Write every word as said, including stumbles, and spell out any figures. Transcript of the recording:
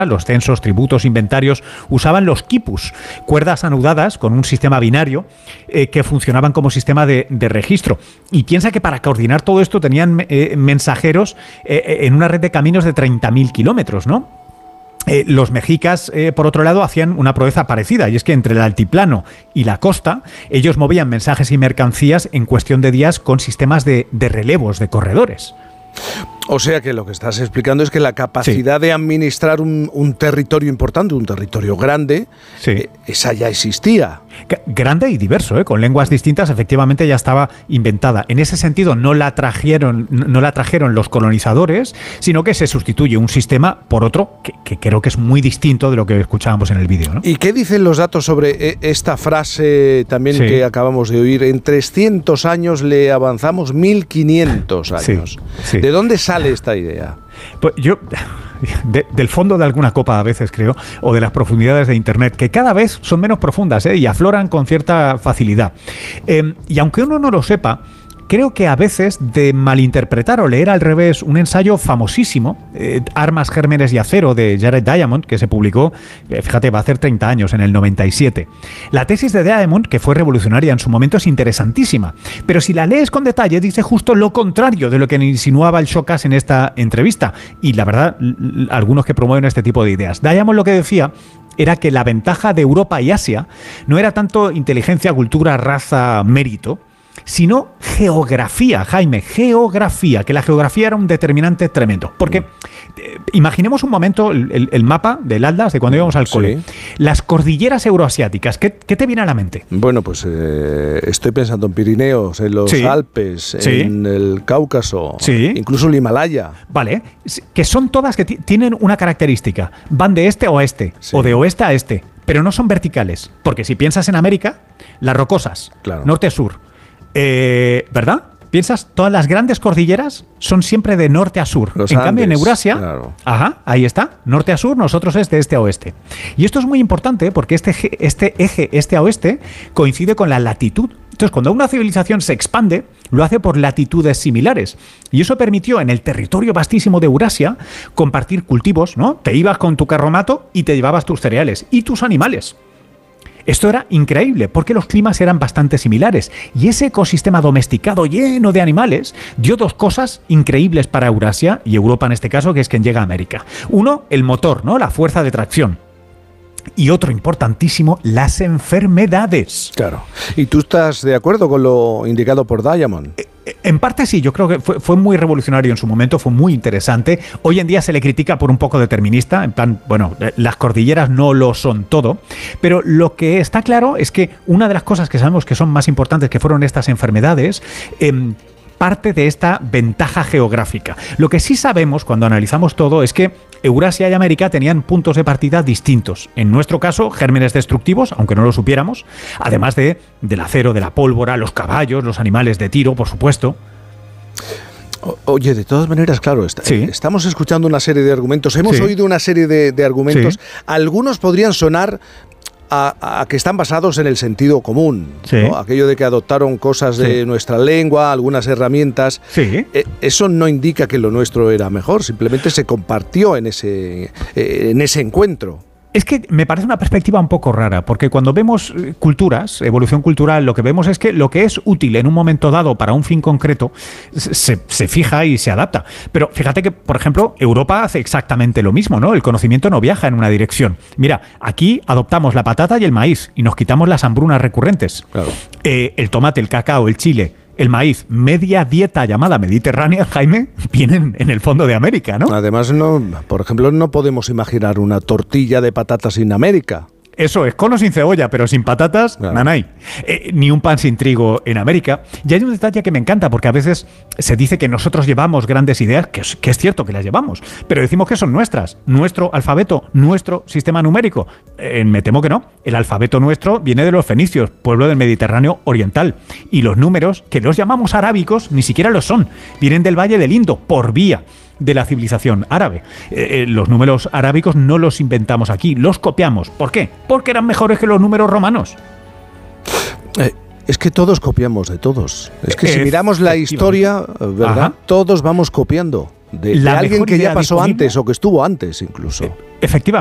los censos, tributos, inventarios, usaban los quipus, cuerdas anudadas con un sistema binario eh, que funcionaban como sistema de, de registro. Y piensa que para coordinar todo esto tenían eh, mensajeros eh, en una red de caminos de treinta mil kilómetros, ¿no? Eh, los mexicas, eh, por otro lado, hacían una proeza parecida, y es que entre el altiplano y la costa, ellos movían mensajes y mercancías en cuestión de días con sistemas de, de relevos, de corredores. O sea que lo que estás explicando es que la capacidad sí. de administrar un, un territorio importante, un territorio grande, sí. eh, esa ya existía. Grande y diverso, ¿eh? Con lenguas distintas, efectivamente ya estaba inventada. En ese sentido no la trajeron, no la trajeron los colonizadores, sino que se sustituye un sistema por otro que, que creo que es muy distinto de lo que escuchábamos en el vídeo, ¿no? ¿Y qué dicen los datos sobre esta frase también sí. que acabamos de oír? En trescientos años le avanzamos mil quinientos años. Sí, sí. ¿De dónde sale esta idea? Pues yo, de, del fondo de alguna copa a veces creo, o de las profundidades de Internet, que cada vez son menos profundas, ¿eh? Y afloran con cierta facilidad. Eh, y aunque uno no lo sepa, creo que a veces de malinterpretar o leer al revés un ensayo famosísimo, eh, Armas, Gérmenes y Acero, de Jared Diamond, que se publicó, eh, fíjate, va a hacer treinta años, en el noventa y siete. La tesis de Diamond, que fue revolucionaria en su momento, es interesantísima, pero si la lees con detalle, dice justo lo contrario de lo que insinuaba el Shocas en esta entrevista. Y la verdad, l- algunos que promueven este tipo de ideas. Diamond lo que decía era que la ventaja de Europa y Asia no era tanto inteligencia, cultura, raza, mérito, sino geografía, Jaime, geografía, que la geografía era un determinante tremendo. Porque eh, imaginemos un momento el, el, el mapa del Atlas de cuando íbamos al sí. cole. Las cordilleras euroasiáticas, ¿qué, qué te viene a la mente? Bueno, pues eh, estoy pensando en Pirineos, en los sí. Alpes, sí. en el Cáucaso, sí. incluso el Himalaya. Vale, que son todas que t- tienen una característica, van de este a oeste, sí. o de oeste a este, pero no son verticales. Porque si piensas en América, las rocosas, claro. norte a sur, Eh, ¿verdad? ¿Piensas? Todas las grandes cordilleras son siempre de norte a sur. Los en Andes, cambio, en Eurasia, claro. ajá, ahí está, norte a sur, nosotros es de este a oeste. Y esto es muy importante porque este, este eje este a oeste coincide con la latitud. Entonces, cuando una civilización se expande, lo hace por latitudes similares. Y eso permitió en el territorio vastísimo de Eurasia compartir cultivos, ¿no? Te ibas con tu carromato y te llevabas tus cereales y tus animales. Esto era increíble porque los climas eran bastante similares y ese ecosistema domesticado lleno de animales dio dos cosas increíbles para Eurasia y Europa en este caso, que es quien llega a América. Uno, el motor, ¿no? La fuerza de tracción. Y otro importantísimo, las enfermedades. Claro. ¿Y tú estás de acuerdo con lo indicado por Diamond? Eh, En parte sí, yo creo que fue, fue muy revolucionario en su momento, fue muy interesante. Hoy en día se le critica por un poco determinista, en plan, bueno, las cordilleras no lo son todo, pero lo que está claro es que una de las cosas que sabemos que son más importantes, que fueron estas enfermedades, eh, parte de esta ventaja geográfica. Lo que sí sabemos cuando analizamos todo es que Eurasia y América tenían puntos de partida distintos. En nuestro caso, gérmenes destructivos, aunque no lo supiéramos, además de, del acero, de la pólvora, los caballos, los animales de tiro, por supuesto. O, oye, de todas maneras, claro, está, sí. estamos escuchando una serie de argumentos, hemos sí. oído una serie de, de argumentos, sí. algunos podrían sonar A, a que están basados en el sentido común, sí. ¿no? Aquello de que adoptaron cosas sí. de nuestra lengua, algunas herramientas. Sí. Eh, eso no indica que lo nuestro era mejor, simplemente se compartió en ese, eh, en ese encuentro. Es que me parece una perspectiva un poco rara, porque cuando vemos culturas, evolución cultural, lo que vemos es que lo que es útil en un momento dado para un fin concreto se, se fija y se adapta. Pero fíjate que, por ejemplo, Europa hace exactamente lo mismo, ¿no? El conocimiento no viaja en una dirección. Mira, aquí adoptamos la patata y el maíz y nos quitamos las hambrunas recurrentes. Claro. Eh, el tomate, el cacao, el chile, el maíz, media dieta llamada mediterránea, Jaime, vienen en el fondo de América, ¿no? Además, no, por ejemplo, no podemos imaginar una tortilla de patatas en América. Eso es, con o sin cebolla, pero sin patatas, claro. nanay. Eh, ni un pan sin trigo en América. Y hay un detalle que me encanta, porque a veces se dice que nosotros llevamos grandes ideas, que es, que es cierto que las llevamos, pero decimos que son nuestras. Nuestro alfabeto, nuestro sistema numérico. Eh, me temo que no. El alfabeto nuestro viene de los fenicios, pueblo del Mediterráneo oriental. Y los números, que los llamamos arábicos, ni siquiera lo son. Vienen del Valle del Indo, por vía de la civilización árabe. Eh, los números arábicos no los inventamos aquí, los copiamos. ¿Por qué? Porque eran mejores que los números romanos. Eh, es que todos copiamos de todos. Es que si miramos la historia, ¿verdad? Ajá. Todos vamos copiando. de, de alguien que ya pasó antes o que estuvo antes incluso. Efectivamente.